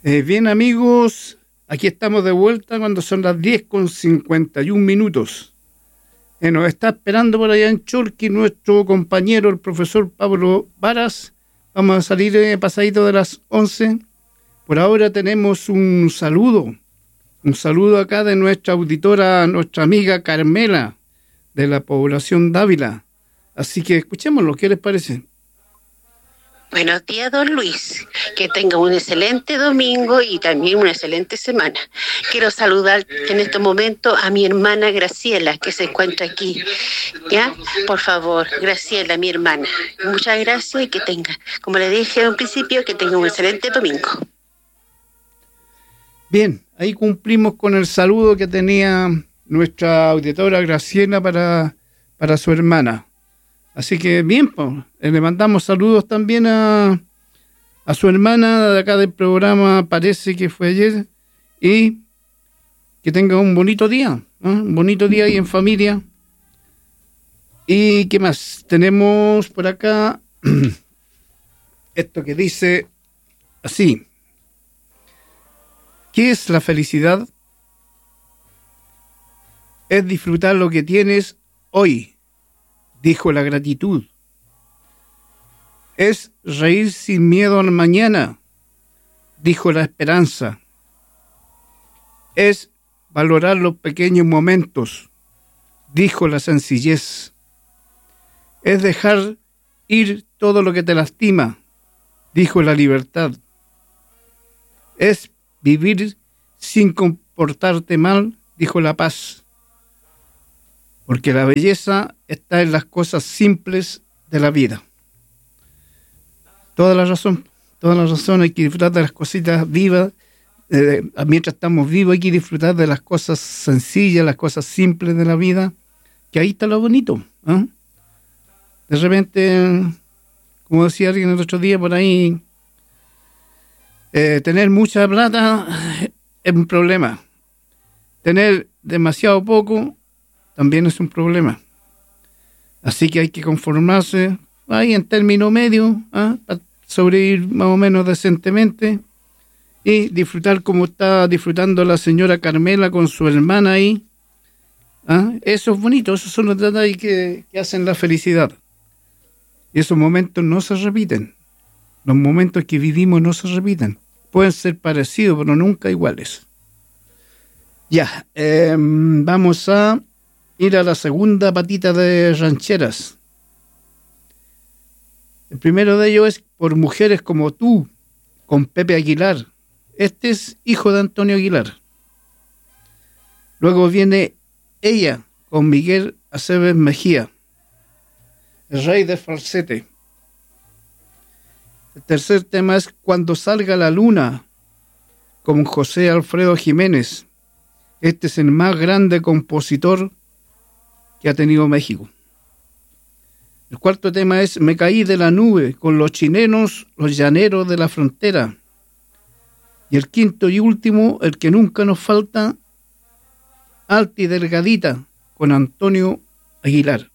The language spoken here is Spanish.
Bien, amigos, aquí estamos de vuelta cuando son las 10:51. Nos está esperando por allá en Chorqui nuestro compañero, el profesor Pablo Varas. Vamos a salir pasadito de las 11. Por ahora tenemos un saludo acá de nuestra auditora, nuestra amiga Carmela, de la población Dávila. Así que escuchémoslo, ¿qué les parece? Buenos días, don Luis. Que tenga un excelente domingo y también una excelente semana. Quiero saludar en este momento a mi hermana Graciela, que se encuentra aquí. ¿Ya? Por favor, Graciela, mi hermana. Muchas gracias y que tenga, como le dije en un principio, que tenga un excelente domingo. Bien, ahí cumplimos con el saludo que tenía nuestra auditora Graciela para su hermana. Así que bien, pues, le mandamos saludos también a su hermana de acá del programa, parece que fue ayer, y que tenga un bonito día, un bonito día ahí en familia. ¿Y qué más? Tenemos por acá esto que dice así: ¿qué es la felicidad? Es disfrutar lo que tienes hoy, dijo la gratitud. Es reír sin miedo al mañana, dijo la esperanza. Es valorar los pequeños momentos, dijo la sencillez. Es dejar ir todo lo que te lastima, dijo la libertad. Es vivir sin comportarte mal, dijo la paz. Porque la belleza está en las cosas simples de la vida. Toda la razón, hay que disfrutar de las cositas vivas. Mientras estamos vivos hay que disfrutar de las cosas sencillas, las cosas simples de la vida, que ahí está lo bonito, ¿eh? De repente, como decía alguien el otro día por ahí, tener mucha plata es un problema. Tener demasiado poco también es un problema. Así que hay que conformarse ahí en término medio, para sobrevivir más o menos decentemente y disfrutar como está disfrutando la señora Carmela con su hermana ahí. Eso es bonito, esos son los detalles que hacen la felicidad. Y esos momentos no se repiten. Los momentos que vivimos no se repiten. Pueden ser parecidos, pero nunca iguales. Ya, vamos a ir a la segunda patita de rancheras. El primero de ellos es Por mujeres como tú, con Pepe Aguilar. Este es hijo de Antonio Aguilar. Luego viene Ella, con Miguel Aceves Mejía, el rey de falsete. El tercer tema es Cuando salga la luna, con José Alfredo Jiménez. Este es el más grande compositor que ha tenido México. El cuarto tema es Me caí de la nube, con los chilenos, los llaneros de la frontera. Y el quinto y último, el que nunca nos falta, Alta y delgadita, con Antonio Aguilar.